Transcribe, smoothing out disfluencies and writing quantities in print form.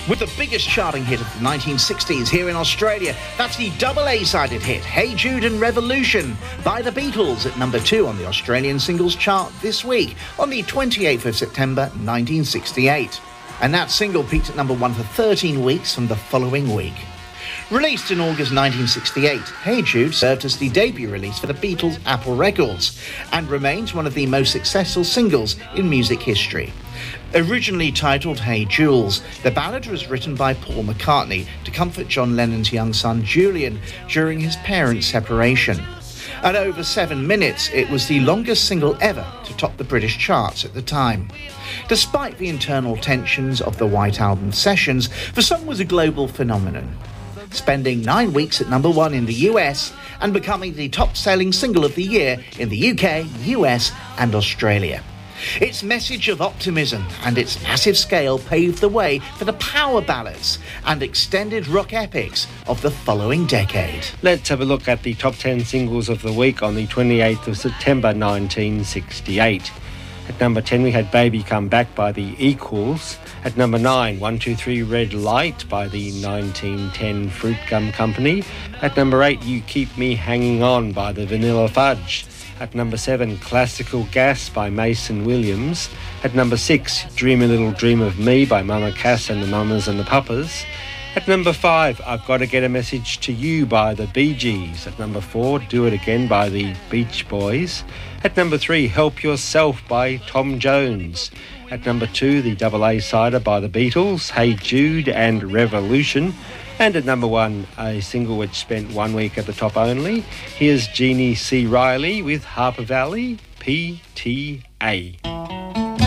With the biggest charting hit of the 1960s here in Australia, that's the double A-sided hit, Hey Jude and Revolution, by the Beatles at number 2 on the Australian singles chart this week, on the 28th of September 1968. And that single peaked at number 1 for 13 weeks from the following week. Released in August 1968, Hey Jude served as the debut release for the Beatles' Apple Records and remains one of the most successful singles in music history. Originally titled Hey Jules, the ballad was written by Paul McCartney to comfort John Lennon's young son Julian during his parents' separation. At over 7 minutes, it was the longest single ever to top the British charts at the time. Despite the internal tensions of the White Album sessions, the song was a global phenomenon, spending 9 weeks at number 1 in the US and becoming the top-selling single of the year in the UK, US and Australia. Its message of optimism and its massive scale paved the way for the power ballads and extended rock epics of the following decade. Let's have a look at the top 10 singles of the week on the 28th of September 1968. At number 10 we had Baby Come Back by the Equals. At number 9, 123 Red Light by the 1910 Fruit Gum Company. At number 8, You Keep Me Hanging On by the Vanilla Fudge. At number 7, Classical Gas by Mason Williams. At number 6, Dream a Little Dream of Me by Mama Cass and the Mamas and the Papas. At number 5, I've Got to Get a Message to You by the Bee Gees. At number 4, Do It Again by the Beach Boys. At number 3, Help Yourself by Tom Jones. At number 2, the double A-sider by the Beatles, Hey Jude and Revolution. And at number 1, a single which spent 1 week at the top only. Here's Jeannie C. Riley with Harper Valley, PTA.